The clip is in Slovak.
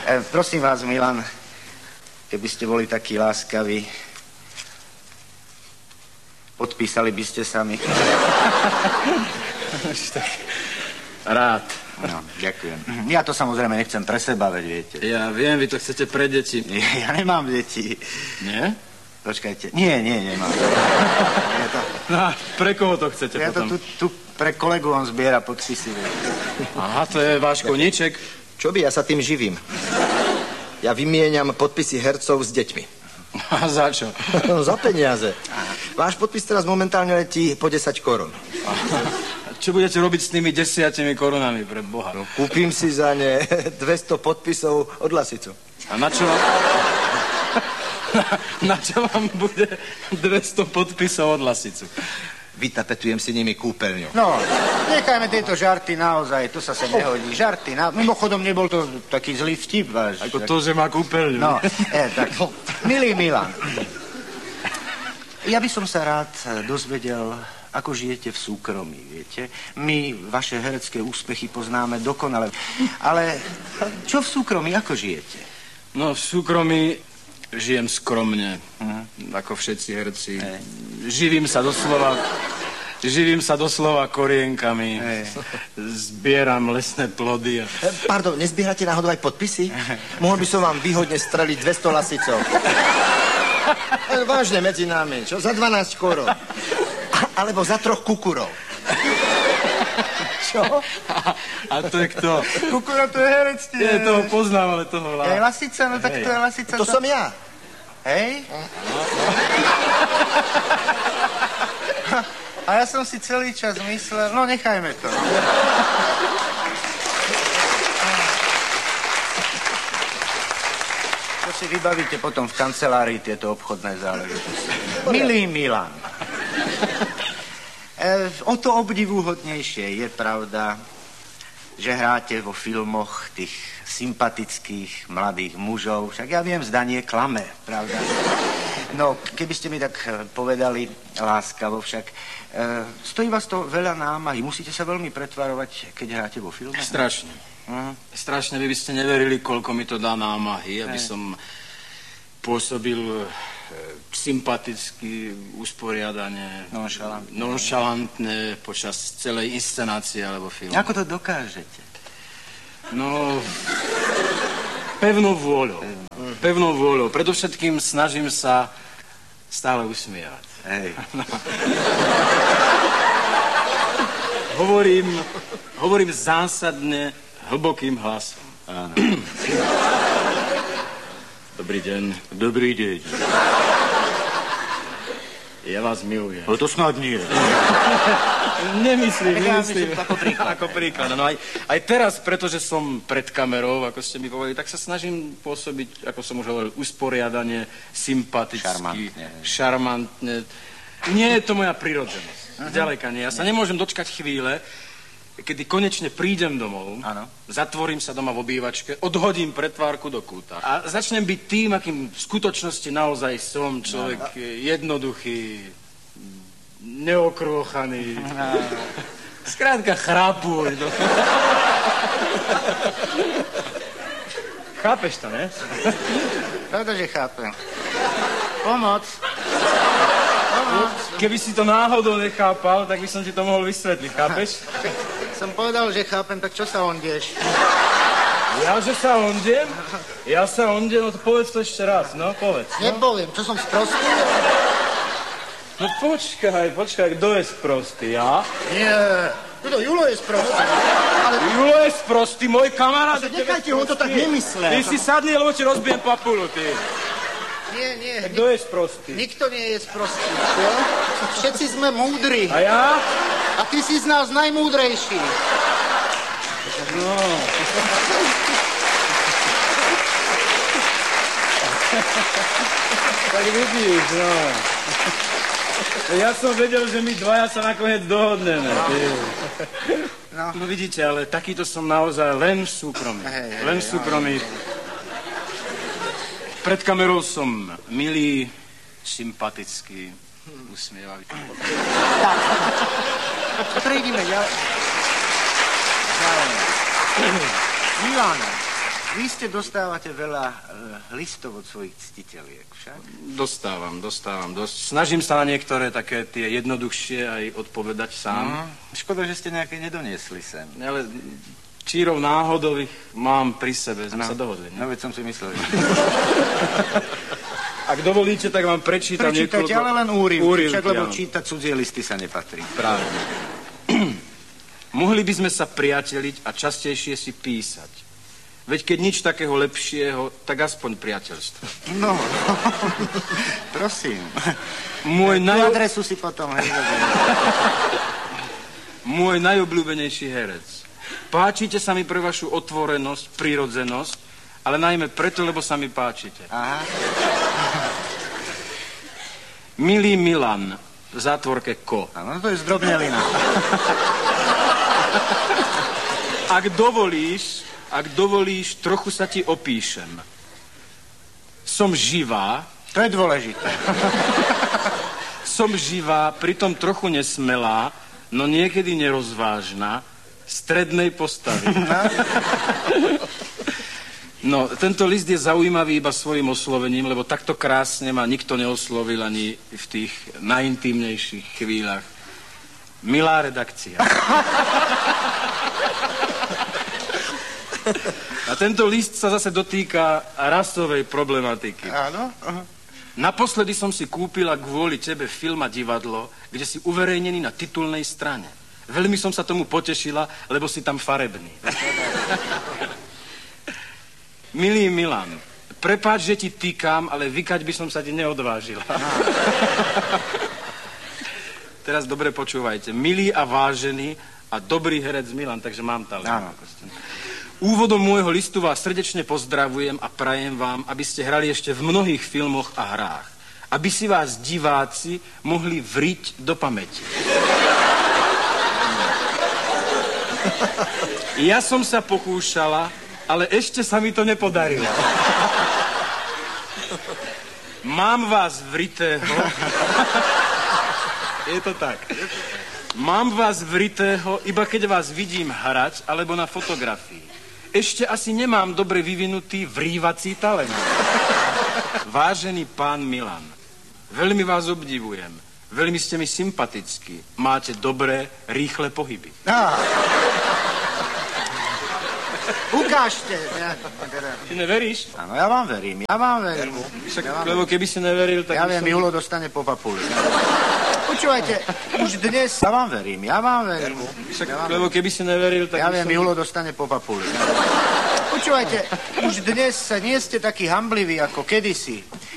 Prosím vás, Milan, keby ste boli takí láskaví, podpísali by ste sami. Rád. No, ďakujem. Ja to samozrejme nechcem pre seba, veď viete. Ja viem, vy to chcete pre deti. Ja nemám deti. Nie? Počkajte. Nie, nemám. No, pre koho to chcete potom? Ja to tu pre kolegu on zbiera podpisy. Aha, to je váš koníček. Čo by, ja sa tým živím. Ja vymieňam podpisy hercov s deťmi. A za čo? Za peniaze. Váš podpis teraz momentálne letí po 10 korún. Čo budete robiť s tými 10 korunami, pre Boha? No, kúpim si za ne 200 podpisov od Lasicu. A na čo vám... na čo vám bude 200 podpisov od Lasicu? Vytapetujem si nimi kúpeľňu. No, nechajme tieto žarty naozaj, to sa sem nehodí. Žarty, mimochodom nebol to taký zlý vtip váš. Ako to, že má kúpeľňu. No, tak, milý Milan, ja by som sa rád dozvedel, ako žijete v súkromí, viete? My vaše herecké úspechy poznáme dokonale, ale čo v súkromí, ako žijete? No, v súkromí žijem skromne, ako všetci herci. Živím sa doslova korienkami. Zbieram lesné plody. Pardon, nezbierate náhodou aj podpisy? Mohol by som vám výhodne streliť 200 Lasicov. Vážne medzi nami, čo? Za 12 korún. Alebo za 3 kukurov. Čo? A to je kto? Kukura, to je herec. Ja toho poznám, ale toho Je Lasica, no tak to je Lasica. To som ja. Hej? A ja som si celý čas myslel, no nechajme to. To si vybavíte potom v kancelárii tieto obchodné záležitosti. Milý Milan, o to obdivuhodnejšie je pravda, že hráte vo filmoch tých sympatických mladých mužov. Však ja viem, zdanie klame, pravda? No, keby ste mi tak povedali láskavo však, stojí vás to veľa námahy, musíte sa veľmi pretvarovať, keď hráte vo filme? Strašne. Strašne, vy by ste neverili, koľko mi to dá námahy, aby som pôsobil sympaticky, usporiadane, nonšalantne počas celej inscenácie alebo filmu. Ako to dokážete? No, pevnou vôľou. Predovšetkým snažím sa stále usmievať. Hej. No. Hovorím zásadne, hlbokým hlasom. Áno. Dobrý deň. Dobrý deň. Ja vás milujem. No to snad nie. Nemyslím. Ako príklad. No aj teraz, pretože som pred kamerou, ako ste mi povedali, tak sa snažím pôsobiť, ako som už hovoril, usporiadane, sympaticky, šarmantne. Nie je to moja prirodzenosť. Zďaleka nie. Ja sa nemôžem dočkať chvíle, kedy konečne prídem domov, zatvorím sa doma v obývačke, odhodím pretvárku do kúta a začnem byť tým, akým v skutočnosti naozaj som, človek jednoduchý, neokrôchaný, skrátka chrápuj. No. Chápeš to, ne? Pravda, že chápem. Pomoc. Keby si to náhodou nechápal, tak by som ti to mohol vysvetliť, chápeš? Som povedal, že chápem, tak čo sa ondieš? Ja, že sa ondiem? Ja sa ondiem, no to povedz to ešte raz, no povedz. No. Nepoviem, čo som sprostý? No počkaj, kto je sprostý, ja? Nie, kto Julo je sprostý. Ale... Julo je sprostý, môj kamarát. Nechajte ho to tak nemysleť. Ty si sadni, lebo ti rozbijem papulu, ty. Nie. Kto je sprostý? Nikto nie je sprostý. Všetci sme múdri. A ja? A ty si z nás najmúdrejší. No. Tak vidíš, no. Ja som vedel, že my dvaja sa nakoniec dohodneme. No vidíte, ale takýto som naozaj len v súkromí. Len v súkromí. Pred kamerou som milý, sympatický, usmievavý. Prejdime ďalej. Milan, Vy ste dostávate veľa listov od svojich ctiteliek, však? Dostávam dosť. Snažím sa na niektoré také tie jednoduchšie aj odpovedať sám. Škoda, že ste nejaké nedoniesli sem. Ale čírov náhodových mám pri sebe, sme sa dohodli. No veď som si myslel. Ak dovolíte, tak vám prečítam niekoľko... Prečítajte, ale len úryvky, však lebo čítať cudzie listy sa nepatrí. Práve. Mohli by sme sa priateliť a častejšie si písať. Veď keď nič takého lepšieho, tak aspoň priateľstvo. No, prosím. Tú adresu si potom, hej. Môj najobľúbenejší herec. Páčite sa mi pre vašu otvorenosť, prirodzenosť, ale najmä preto, lebo sa mi páčite. Aha. Milý Milan, v zátvorke Ko. Áno, to je zdrobnelina. Ak dovolíš, trochu sa ti opíšem. Som živá. To je dôležité. Som živá, pritom trochu nesmelá, no niekedy nerozvážna, strednej postavy. No, tento list je zaujímavý iba svojim oslovením, lebo takto krásne ma nikto neoslovil ani v tých najintímnejších chvíľach. Milá redakcia. A tento list sa zase dotýka rasovej problematiky. Áno? Naposledy som si kúpila kvôli tebe film a divadlo, kde si uverejnený na titulnej strane. Veľmi som sa tomu potešila, lebo si tam farebný. Milý Milan, prepáč, že ti týkam, ale vykať by som sa ti neodvážila. Teraz dobre počúvajte. Milý a vážený a dobrý herec Milan, takže mám talent. Áno. Úvodom môjho listu vás srdečne pozdravujem a prajem vám, aby ste hrali ešte v mnohých filmoch a hrách. Aby si vás diváci mohli vriť do pamäti. Ja som sa pokúšala, ale ešte sa mi to nepodarilo. Mám vás vritého. Je to tak. Mám vás vritého, iba keď vás vidím hrať, alebo na fotografii. Ešte asi nemám dobre vyvinutý vrývací talent. Vážený pán Milan, veľmi vás obdivujem. Veľmi ste mi sympatickí. Máte dobré, rýchle pohyby. Ukážte. Ty neveríš? Áno, ja vám verím. Lebo keby si neveril, tak... Ja viem, Julo dostane po papuli. Počúvajte, už dnes... Ja vám verím. Lebo keby si neveril, tak... Ja viem, Julo dostane po papuli. Počúvajte, už dnes nie ste takí hambliví ako kedysi.